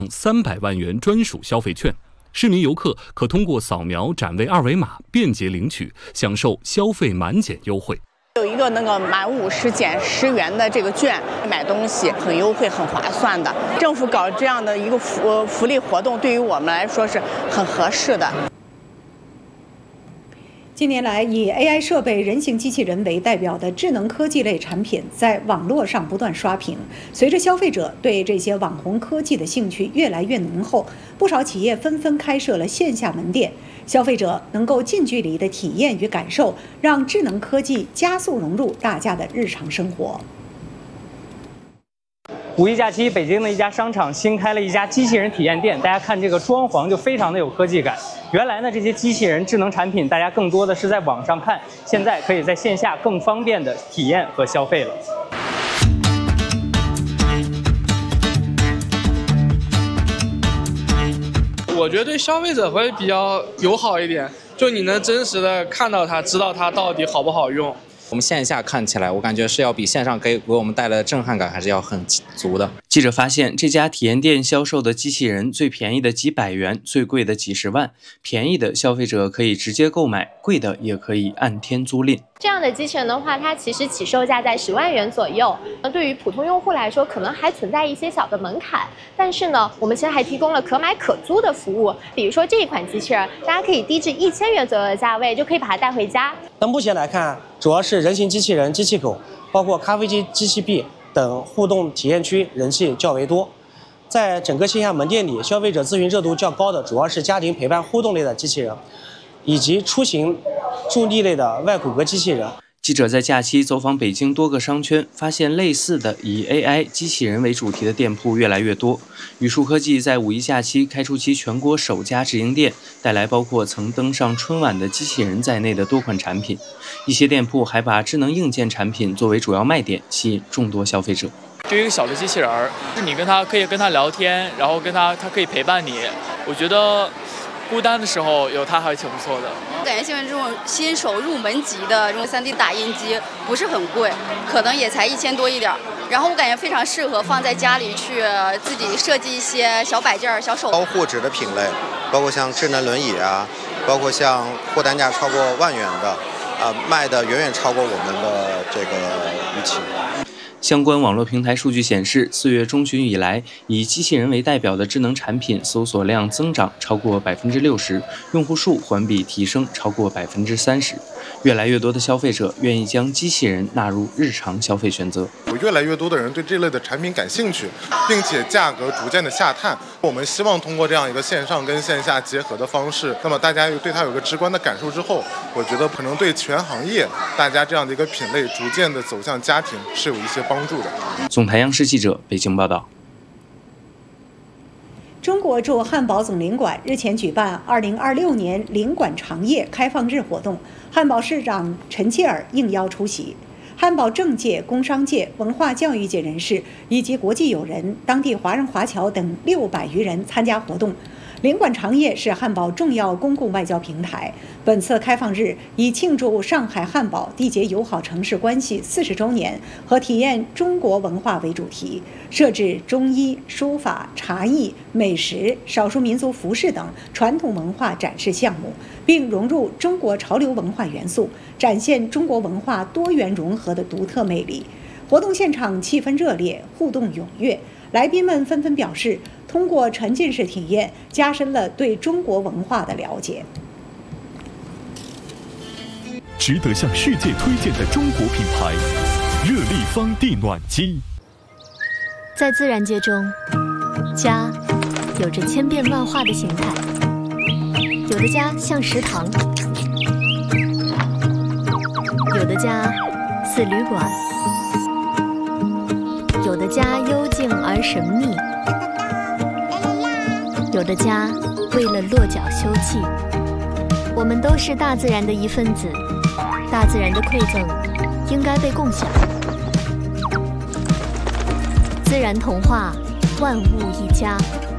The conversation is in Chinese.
300万元专属消费券。市民游客可通过扫描展位二维码便捷领取，享受消费满减优惠。 有一个满50减10元的这个券，买东西很优惠、很划算的。政府搞这样的一个福利活动，对于我们来说是很合适的。 近年来，以 AI 设备、人形机器人为代表的智能科技类产品在网络上不断刷屏。随着消费者对这些网红科技的兴趣越来越浓厚，不少企业纷纷开设了线下门店，消费者能够近距离的体验与感受，让智能科技加速融入大家的日常生活。 五一假期，北京的一家商场新开了一家机器人体验店，大家看这个装潢就非常的有科技感。原来呢，这些机器人智能产品大家更多的是在网上看，现在可以在线下更方便的体验和消费了。 我觉得对消费者会比较友好一点，就你能真实的看到它，知道它到底好不好用。 我们线下看起来，我感觉是要比线上给我们带来的震撼感还是要很足的。 记者发现，这家体验店销售的机器人最便宜的几百元，最贵的几十万。便宜的消费者可以直接购买，贵的也可以按天租赁。 这样的机器人的话，它其实起售价在10万元左右。对于普通用户来说，可能还存在一些小的门槛。但是呢，我们现在还提供了可买可租的服务。比如说这一款机器人，大家可以低至1000元左右的价位，就可以把它带回家。 那目前来看，主要是人形机器人、机器狗，包括咖啡机、机器臂等互动体验区人气较为多。在整个线下门店里，消费者咨询热度较高的主要是家庭陪伴互动类的机器人，以及出行助力类的外骨骼机器人。 记者在假期走访北京多个商圈，发现类似的以 AI 机器人为主题的店铺越来越多。宇树科技在五一假期开出其全国首家直营店，带来包括曾登上春晚的机器人在内的多款产品。一些店铺还把智能硬件产品作为主要卖点，吸引众多消费者。 就一个小的机器人儿，是你可以跟它聊天，然后它可以陪伴你。我觉得孤单的时候有它还挺不错的。 我感觉现在这种新手入门级的这种3D 打印机不是很贵，可能也才1000多一点。然后我感觉非常适合放在家里去自己设计一些小摆件、小手。 高货值的品类，包括像智能轮椅啊，包括像货单价超过1万元的，卖的远远超过我们的这个预期。 相关网络平台数据显示，4月中旬以来，以机器人为代表的智能产品搜索量增长超过60%，用户数环比提升超过30%。越来越多的消费者愿意将机器人纳入日常消费选择。 有越来越多的人对这类的产品感兴趣，并且价格逐渐的下探。我们希望通过这样一个线上跟线下结合的方式，那么大家对它有个直观的感受之后，我觉得可能对全行业大家这样的一个品类逐渐的走向家庭是有一些帮助的。 总台央视记者北京报道。 中国驻汉堡总领馆日前举办2026年领馆长夜开放日活动，汉堡市长陈切尔应邀出席。汉堡政界、工商界、文化教育界人士以及国际友人、当地华人华侨等600余人参加活动。领馆长夜是汉堡重要公共外交平台。本次开放日以庆祝上海汉堡缔结友好城市关系40周年和体验中国文化为主题，设置中医、书法、茶艺、美食、少数民族服饰等传统文化展示项目，并融入中国潮流文化元素，展现中国文化多元融合的独特魅力。活动现场气氛热烈，互动踊跃，来宾们纷纷表示，通过沉浸式体验，加深了对中国文化的了解。 值得向世界推荐的中国品牌——热力方地暖机。 在自然界中，家有着千变万化的形态，有的家像食堂，有的家似旅馆，有的家幽静而神秘，有的家为了落脚休憩。我们都是大自然的一份子，大自然的馈赠应该被共享。自然童话，万物一家。